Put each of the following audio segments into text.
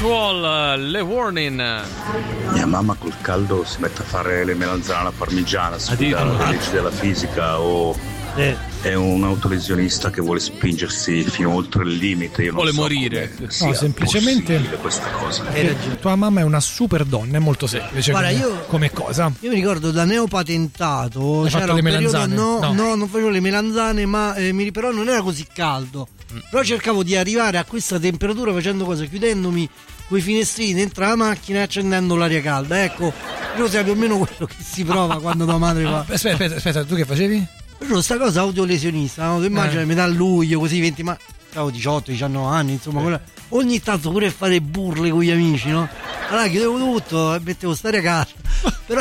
Ritual, Le Warning. Mia mamma col caldo si mette a fare le melanzane alla parmigiana, sfida le leggi della fisica o è un autolesionista che vuole spingersi fino oltre il limite. Io non vuole so morire. No, semplicemente questa cosa. Tua mamma è una super donna, è molto semplice. Guarda, come cosa. Io mi ricordo da neopatentato Hai c'era fatto le un periodo, melanzane? no, non facevo le melanzane, ma però non era così caldo. Però cercavo di arrivare a questa temperatura facendo cosa? Chiudendomi quei finestrini dentro la macchina e accendendo l'aria calda. Ecco, io sai più o meno quello che si prova quando tua madre fa. Aspetta, tu che facevi? Facevo sta cosa autolesionista, no? Tu immagini metà luglio, così 20, ma avevo 18, 19 anni, insomma, ogni tanto pure fare burle con gli amici, no? Allora chiudevo tutto e mettevo st'aria calda. Però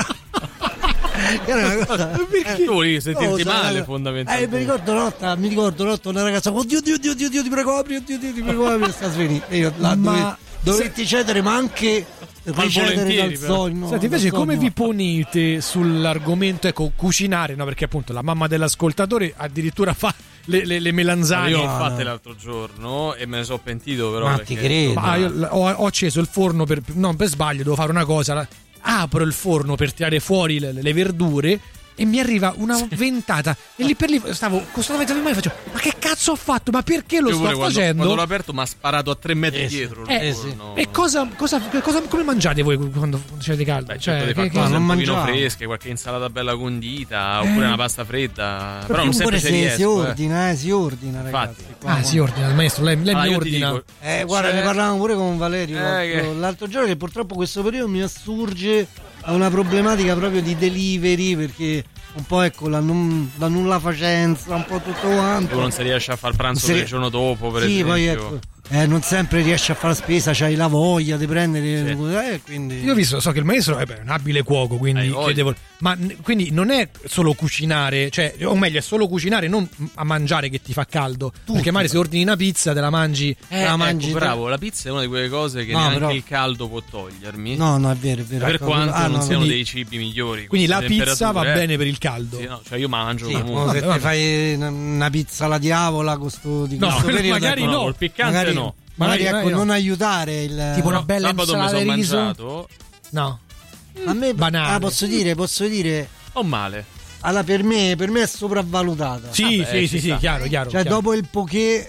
era una cosa. Perché volevi sentirti male, fondamentalmente? Mi ricordo notte una ragazza, oddio, ti prego apri, sta svenendo. E io là dovetti cedere, ma anche ricedere dal sogno. Senti, invece come vi ponete sull'argomento, ecco, cucinare, no? Perché appunto la mamma dell'ascoltatore addirittura fa le melanzane. Io ho fatte l'altro giorno e me ne sono pentito, però. Ma ti credo. Io ho acceso il forno per sbaglio, devo fare una cosa. Apro il forno per tirare fuori le verdure e mi arriva una ventata e lì per lì stavo costantemente e faccio: ma che cazzo ho fatto? Ma perché lo sto facendo? Quando l'ho aperto mi ha sparato a 3 metri dietro. E come mangiate voi quando siete caldi? Certo, di fare un pochino fresche, qualche insalata bella condita oppure una pasta fredda. Però non sempre si ordina, ragazzi. Si ordina, il maestro, lei mi ordina. Guarda, ne parlavamo pure con Valerio l'altro giorno, che purtroppo questo periodo mi assurge a una problematica proprio di delivery, perché un po' ecco la nulla facenza, un po' tutto quanto. Tu non si riesce a fare il pranzo per il giorno dopo, per esempio. Poi ecco, non sempre riesci a fare spesa, c'hai la voglia di prendere, quindi. Io so che il maestro è un abile cuoco, quindi chiedevo, ma quindi non è solo cucinare, cioè, o meglio è solo cucinare, non a mangiare che ti fa caldo. Tutto. Perché magari se ordini una pizza te la mangi, bravo, la pizza è una di quelle cose che neanche il caldo può togliermi. No, è vero. Per quanto non siano dei cibi migliori. Quindi la pizza va bene per il caldo. Sì, cioè io mangio comunque. Se ti fai una pizza alla diavola di questo periodo, magari no, il piccante no. Magari ecco, non aiutare il tipo una bella sabato insalata mi sono di riso. Mangiato. No. A me banale. Posso dire o male. Allora per me è sopravvalutata. Sì, chiaro. Cioè dopo il poké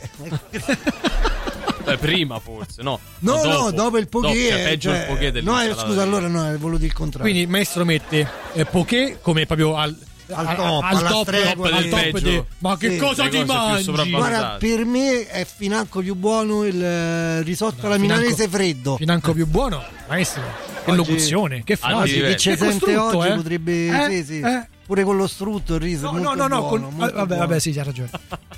prima forse, no, dopo il poké, peggio il poké dell'insalata. Scusa, allora no, è voluto il contrario. Quindi il maestro mette poké come proprio al top ma che cosa ti mangi? Guarda, per me è financo più buono il risotto alla milanese freddo. Financo più buono, maestro. Che locuzione, che frase. Che ci sente oggi potrebbe pure con lo strutto il riso. No, vabbè, sì, hai ragione.